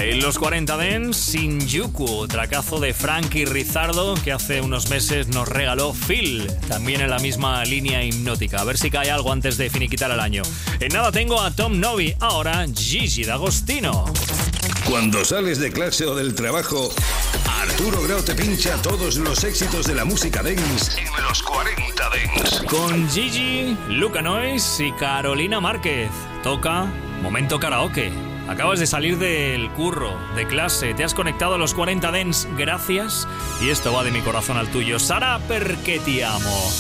En los 40 Dance, Shinjuku, tracazo de Frankie Rizardo, que hace unos meses nos regaló Phil, también en la misma línea hipnótica. A ver si cae algo antes de finiquitar el año. En nada tengo a Tom Novi, ahora Gigi D'Agostino. Cuando sales de clase o del trabajo, Arturo Grau te pincha todos los éxitos de la música dance en los 40 Dance. Con Gigi, Luca Noyes y Carolina Márquez. Toca Momento Karaoke. Acabas de salir del curro, de clase, te has conectado a los 40 Dance, gracias. Y esto va de mi corazón al tuyo. Sara, perché ti amo.